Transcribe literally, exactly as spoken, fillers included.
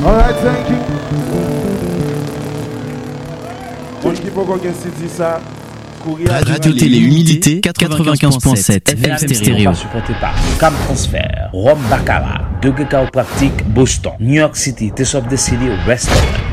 Alright, thank you. On qui peut qu'on city ça. Radio Télé Humidité quatre-vingt-quinze point sept F M stéréo. Supporté par Cam Transfer, Rome Baccarat, De Cacao Pratique, Boston, New York City, Tesop de City, Restaurant.